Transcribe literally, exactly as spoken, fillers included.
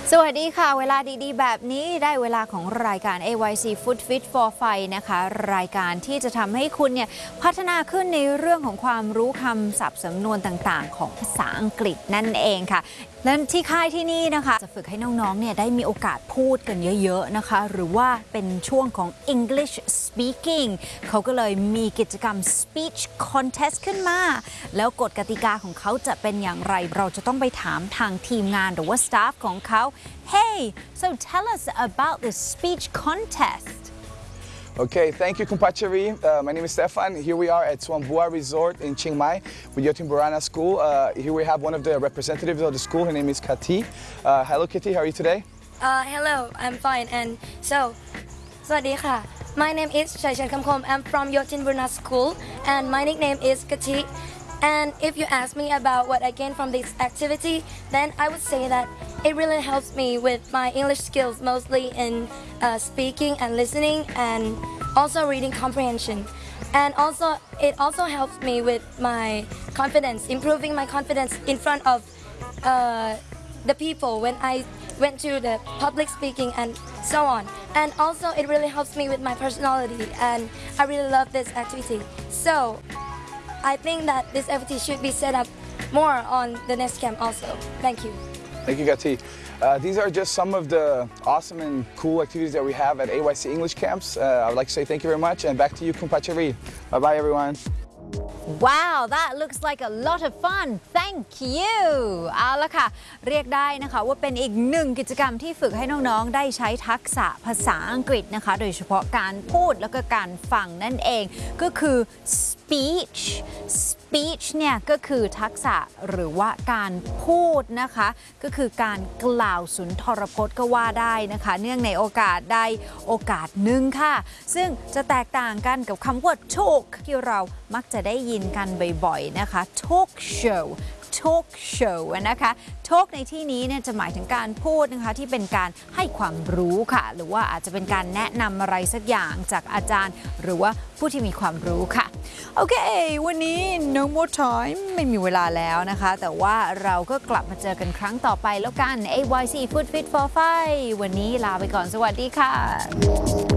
สวัสดีค่ะเวลาดีๆแบบนี้ได้เวลาของรายการ เอ วาย ซี Food Fit for Fight นะคะรายการที่จะทำให้คุณเนี่ยพัฒนาขึ้นในเรื่องของความรู้คำศัพท์สำนวนต่างๆของภาษาอังกฤษนั่นเองค่ะและที่ค่ายที่นี่นะคะจะฝึกให้น้องๆเนี่ยได้มีโอกาสพูดกันเยอะๆนะคะหรือว่าเป็นช่วงของ English Speaking เขาก็เลยมีกิจกรรม Speech Contest ขึ้นมาแล้วกฎกติกาของเขาจะเป็นอย่างไรเราจะต้องไปถามทางทีมงานหรือว่า staff ของเขา Hey so tell us about the speech contest Okay, thank you, Kumpachari. Uh, my name is Stefan. Here we are at Swambua Resort in Chiang Mai with Yotin Burana School. Uh, here we have one of the representatives of the school. Her name is Kati. Uh, hello, Kitty. How are you today? Uh, hello, I'm fine. And so, Swadika. My name is Chaichan Kamkom. I'm from Yotin Burana School, and my nickname is Kati. And if you ask me about what I gained from this activity, then I would say that it really helps me with my English skills, mostly in uh, speaking and listening, and also reading comprehension. And also, it also helps me with my confidence, improving my confidence in front of uh, the people when I went to the public speaking and so on. And also, it really helps me with my personality, and I really love this activity. So, I think that this activity should be set up more on the next camp also. Thank you. Thank you, Kati. Uh, these are just some of the awesome and cool activities that we have at A Y C English camps. Uh, I would like to say thank you very much, and back to you, Kumpachari. Bye-bye, everyone. Wow that looks like a lot of fun thank you เอาละค่ะเรียกได้นะคะว่าเป็นอีกหนึ่งกิจกรรมที่ฝึกให้น้องๆได้ใช้ทักษะภาษาอังกฤษนะคะโดยเฉพาะการพูดแล้วก็การฟังนั่นเองก็คือ speech speech เนี่ยก็คือทักษะหรือว่าการพูดนะคะก็คือการกล่าวสุนทรพจน์ก็ว่าได้นะคะเนื่องในโอกาสใดโอกาสหนึ่งค่ะซึ่งจะแตกต่างกันกับคำว่า talk ที่เรามักจะได้ยินกันบ่อยๆนะคะ talk show talk show นะคะ talk ในที่นี้เนี่ยจะหมายถึงการพูดนะคะที่เป็นการให้ความรู้ค่ะหรือว่าอาจจะเป็นการแนะนำอะไรสักอย่างจากอาจารย์หรือว่าผู้ที่มีความรู้ค่ะโอเควันนี้ no more time ไม่มีเวลาแล้วนะคะแต่ว่าเราก็กลับมาเจอกันครั้งต่อไปแล้วกัน เอ วาย ซี Food Fit for Fight วันนี้ลาไปก่อนสวัสดีค่ะ